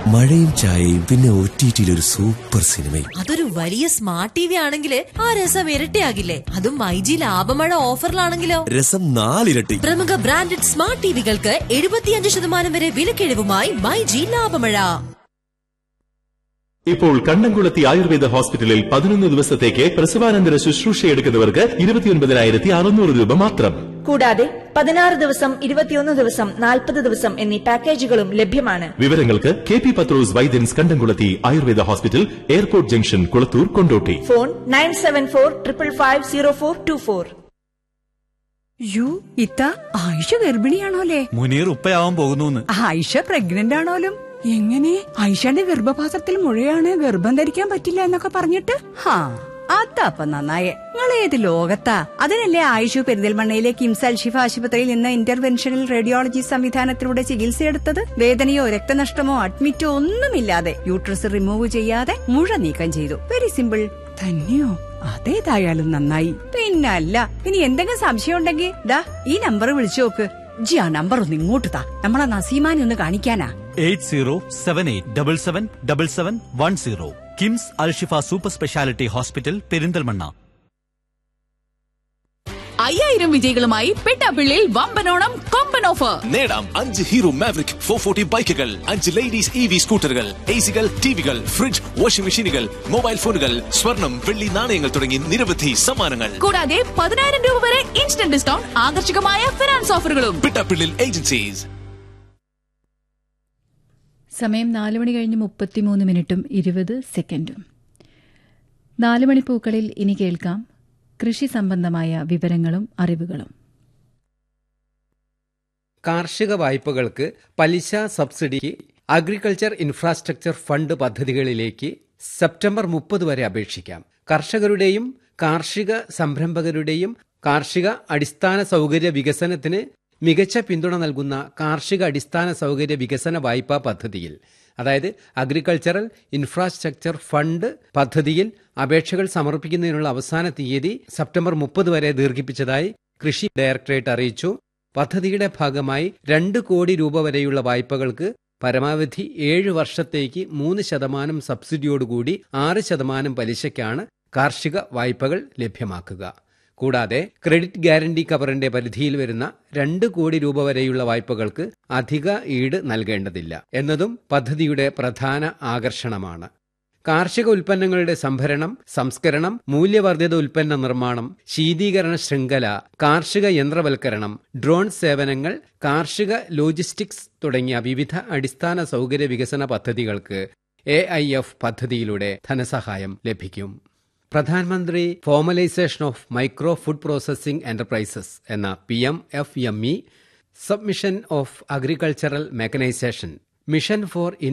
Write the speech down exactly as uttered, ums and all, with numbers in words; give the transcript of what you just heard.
മഴയും ചായയും പിന്നെ ഒ ടി ടിയിൽ ഒരു സൂപ്പർ സിനിമയും. അതൊരു വലിയ സ്മാർട്ട് ടി വി ആണെങ്കിൽ ആ രസം ഇരട്ടിയാകില്ലേ? അതും മൈജി ലാഭമഴ ഓഫറിലാണെങ്കിലോ രസം നാലിരട്ടി. പ്രമുഖ ബ്രാൻഡഡ് സ്മാർട്ട് ടിവികൾക്ക് എഴുപത്തിയഞ്ച് ശതമാനം വരെ വിലക്കിഴിവുമായി മൈജി ലാഭമഴ. ഇപ്പോൾ കണ്ണംകുളത്തി ആയുർവേദ ഹോസ്പിറ്റലിൽ പതിനൊന്ന് ദിവസത്തേക്ക് പ്രസവാനന്തര ശുശ്രൂഷ എടുക്കുന്നവർക്ക് ഇരുപത്തിയൊൻപതിനായിരത്തി അറുന്നൂറ് രൂപ മാത്രം. കൂടാതെ പതിനാറ് ദിവസം ഇരുപത്തിയൊന്ന് ദിവസം നാൽപ്പത് ദിവസം എന്നീ പാക്കേജുകളും ലഭ്യമാണ്. വിവരങ്ങൾക്ക് കെ പി പത്രോസ് വൈദ്യൻസ് കണ്ടംകുളത്തി Ayurveda hospital, airport junction, Kulathur, Kondotty. Phone nine seven four triple five zero four to four. U ഇത്ത ആയിഷ ഗർഭിണിയാണോലേ? മുനീർ ഉപ്പയാവാൻ പോകുന്നു. ആയിഷ പ്രഗ്നന്റ് ആണോലും? എങ്ങനെ? ആയിഷയുടെ ഗർഭപാത്രത്തിൽ മുഴയാണ്, ഗർഭം ധരിക്കാൻ പറ്റില്ല എന്നൊക്കെ പറഞ്ഞിട്ട്? ഹാ, അതപ്പ നന്നായേ. നിങ്ങൾ ഏത് ലോകത്താ? അതിനല്ലേ ആയിഷു പെരിന്തൽമണ്ണയിലെ കിംസ് അൽഷിഫ ആശുപത്രിയിൽ നിന്ന് ഇന്റർവെൻഷണൽ റേഡിയോളജി സംവിധാനത്തിലൂടെ ചികിത്സയെടുത്തത്. വേദനയോ രക്തനഷ്ടമോ അഡ്മിറ്റോ ഒന്നുമില്ലാതെ യൂട്രസ് റിമൂവ് ചെയ്യാതെ മുഴ നീക്കം ചെയ്തു. Very simple. തന്നെയോ? അതേതായാലും നന്നായി. പിന്നല്ല, ഇനി എന്തെങ്കിലും സംശയം ഉണ്ടെങ്കിൽ ദാ ഈ നമ്പർ വിളിച്ചു നോക്ക്. ജി ആ നമ്പർ ഒന്ന് ഇങ്ങോട്ട് താ, നമ്മളെ നസീമാനെ ഒന്ന് കാണിക്കാനാ. Eight zero seven eight double seven double seven one zero. KIMS Alshifa super speciality hospital, Perinthalmanna. അയ്യായിരം വിജയികളുമായി പെട്ടാപ്പിള്ളിയിൽ വമ്പനോണം കൊമ്പൻ ഓഫർ. നേടാം അഞ്ച് ഹീറോ മാവറിക് ഫോർ ഫോർട്ടി ബൈക്കുകൾ, അഞ്ച് ലേഡീസ് ഇ വി സ്കൂട്ടറുകൾ, എ സികൾ, ടിവികൾ, ഫ്രിഡ്ജ്, വാഷിംഗ് മെഷീനുകൾ, മൊബൈൽ ഫോണുകൾ, സ്വർണം, വെള്ളി നാണയങ്ങൾ തുടങ്ങി നിരവധി സമ്മാനങ്ങൾ. കൂടാതെ പതിനായിരം രൂപ വരെ ഇൻസ്റ്റന്റ് ഡിസ്കൗണ്ട്, ആകർഷകമായ ഫിനാൻസ് ഓഫറുകളും. പെട്ടാപ്പിള്ളിൽ ഏജൻസീസ്. സമയം നാല് മണി കഴിഞ്ഞ് മുപ്പത്തിമൂന്ന് മിനിറ്റും ഇരുപത് സെക്കൻഡും. നാല് മണി പൂക്കളിൽ ഇനി കേൾക്കാം കൃഷി സംബന്ധമായ വിവരങ്ങളും അറിവുകളും. കാർഷിക വായ്പകൾക്ക് പലിശ സബ്സിഡിക്ക് അഗ്രികൾച്ചർ ഇൻഫ്രാസ്ട്രക്ചർ ഫണ്ട് പദ്ധതികളിലേക്ക് സെപ്റ്റംബർ മുപ്പത് വരെ അപേക്ഷിക്കാം. കർഷകരുടെയും കാർഷിക സംരംഭകരുടെയും കാർഷിക അടിസ്ഥാന സൗകര്യ വികസനത്തിന് മികച്ച പിന്തുണ നൽകുന്ന കാർഷിക അടിസ്ഥാന സൗകര്യ വികസന വായ്പാ പദ്ധതിയിൽ, അതായത് അഗ്രികൾച്ചറൽ ഇൻഫ്രാസ്ട്രക്ചർ ഫണ്ട് പദ്ധതിയിൽ അപേക്ഷകൾ സമർപ്പിക്കുന്നതിനുള്ള അവസാന തീയതി സെപ്റ്റംബർ മുപ്പത് വരെ ദീർഘിപ്പിച്ചതായി കൃഷി ഡയറക്ടറേറ്റ് അറിയിച്ചു. പദ്ധതിയുടെ ഭാഗമായി രണ്ട് കോടി രൂപ വരെയുള്ള വായ്പകൾക്ക് പരമാവധി ഏഴ് വർഷത്തേക്ക് മൂന്ന് ശതമാനം സബ്സിഡിയോടുകൂടി ആറ് ശതമാനം പലിശയ്ക്കാണ് കാർഷിക വായ്പകൾ ലഭ്യമാക്കുക. കൂടാതെ ക്രെഡിറ്റ് ഗ്യാരണ്ടി കവറിന്റെ പരിധിയിൽ വരുന്ന രണ്ട് കോടി രൂപ വരെയുള്ള വായ്പകൾക്ക് അധിക ഈട് നൽകേണ്ടതില്ല എന്നതും പദ്ധതിയുടെ പ്രധാന ആകർഷണമാണ്. കാർഷിക ഉൽപ്പന്നങ്ങളുടെ സംഭരണം, സംസ്കരണം, മൂല്യവർദ്ധിത ഉൽപ്പന്ന നിർമ്മാണം, ശീതീകരണ ശൃംഖല, കാർഷിക യന്ത്രവൽക്കരണം, ഡ്രോൺ സേവനങ്ങൾ, കാർഷിക ലോജിസ്റ്റിക്സ് തുടങ്ങിയ വിവിധ അടിസ്ഥാന സൗകര്യ വികസന പദ്ധതികൾക്ക് എ ഐ എഫ് പദ്ധതിയിലൂടെ ധനസഹായം ലഭിക്കും. പ്രധാനമന്ത്രി formalisation of micro food processing enterprises എന്ന P M F M E, submission of agricultural mechanisation, mission four